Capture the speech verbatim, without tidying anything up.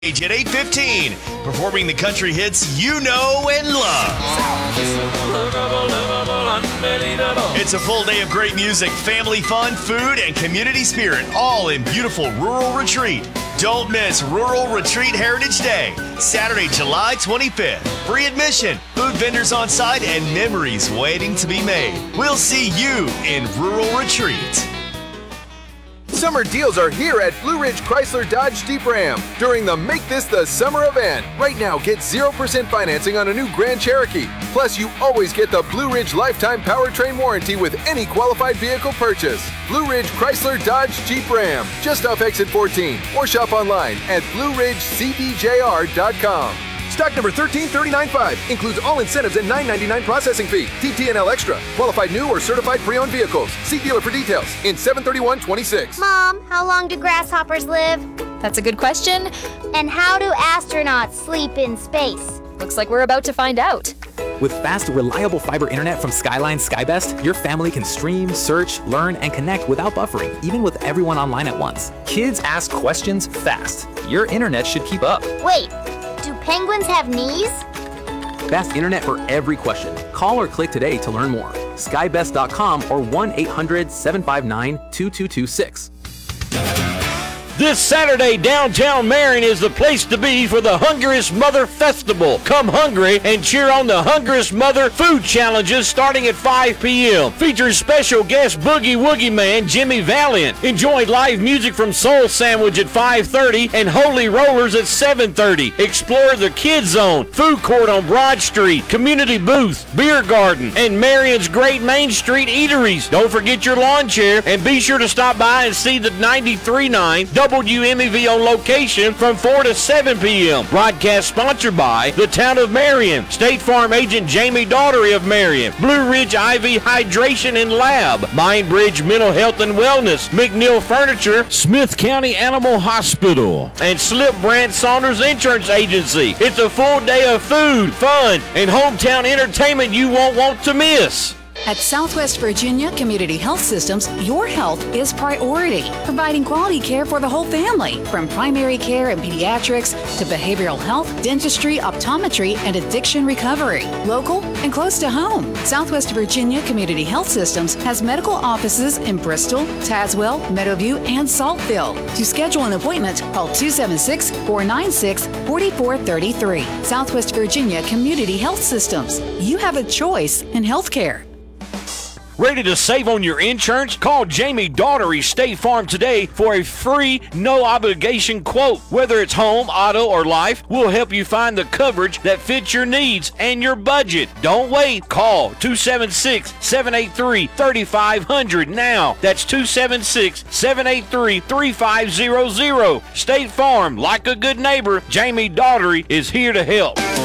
At eight fifteen, performing the country hits you know and love. It's a full day of great music, family fun, food, and community spirit, all in beautiful Rural Retreat. Don't miss Rural Retreat Heritage Day, Saturday, July twenty-fifth. Free admission, food vendors on site, and memories waiting to be made. We'll see you in Rural Retreat. Summer deals are here at Blue Ridge Chrysler Dodge Jeep Ram during the Make This the Summer event. Right now, get zero percent financing on a new Grand Cherokee. Plus, you always get the Blue Ridge Lifetime Powertrain Warranty with any qualified vehicle purchase. Blue Ridge Chrysler Dodge Jeep Ram, just off Exit fourteen, or shop online at blue ridge c d j r dot com. Stock number one three three nine five includes all incentives and nine ninety-nine processing fee. T T N L Extra. Qualified new or certified pre-owned vehicles. See dealer for details in seven thirty-one twenty-six. Mom, how long do grasshoppers live? That's a good question. And how do astronauts sleep in space? Looks like we're about to find out. With fast, reliable fiber internet from Skyline Skybest, your family can stream, search, learn, and connect without buffering, even with everyone online at once. Kids ask questions fast. Your internet should keep up. Wait, do penguins have knees? Fast internet for every question. Call or click today to learn more. skybest dot com or one eight hundred seven five nine two two two six. This Saturday, downtown Marion is the place to be for the Hungriest Mother Festival. Come hungry and cheer on the Hungriest Mother food challenges starting at five p.m. Features special guest Boogie Woogie Man Jimmy Valiant. Enjoy live music from Soul Sandwich at five thirty and Holy Rollers at seven thirty. Explore the Kids Zone, food court on Broad Street, community booth, beer garden, and Marion's great Main Street eateries. Don't forget your lawn chair and be sure to stop by and see the ninety-three point nine W M E V on location from four to seven p.m. Broadcast sponsored by the Town of Marion, State Farm agent Jamie Daughtery of Marion, Blue Ridge I V Hydration and Lab, Mindbridge Mental Health and Wellness, McNeil Furniture, Smith County Animal Hospital, and Slip Brand Saunders Insurance Agency. It's a full day of food, fun, and hometown entertainment you won't want to miss. At Southwest Virginia Community Health Systems, your health is priority, providing quality care for the whole family, from primary care and pediatrics to behavioral health, dentistry, optometry, and addiction recovery. Local and close to home, Southwest Virginia Community Health Systems has medical offices in Bristol, Tazewell, Meadowview, and Saltville. To schedule an appointment, call two seven six, four nine six, four four three three. Southwest Virginia Community Health Systems. You have a choice in healthcare. Ready to save on your insurance? Call Jamie Daughtery State Farm today for a free, no-obligation quote. Whether it's home, auto, or life, we'll help you find the coverage that fits your needs and your budget. Don't wait. Call two seven six, seven eight three, three five zero zero now. That's two seven six, seven eight three, three five zero zero. State Farm, like a good neighbor, Jamie Daughtery is here to help.